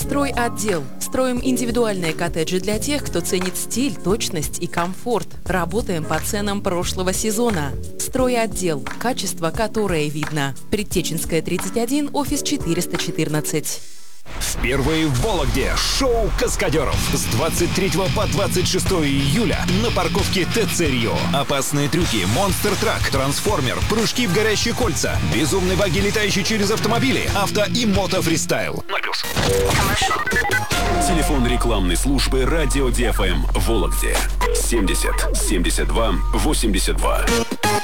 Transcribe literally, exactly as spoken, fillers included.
Стройотдел. Строим индивидуальные коттеджи для тех, кто ценит стиль, точность и комфорт. Работаем по ценам прошлого сезона. Стройотдел. Качество, которое видно. Предтеченская, тридцать один, офис четыреста четырнадцать. Впервые в Вологде шоу каскадеров с двадцать третьего по двадцать шестое июля на парковке ТЦ Рио. Опасные трюки, монстр-трак, трансформер, прыжки в горящие кольца, безумные баги, летающие через автомобили, авто и мото-фристайл. Телефон рекламной службы Радио ди эф эм в Вологде семьдесят семьдесят два восемьдесят два.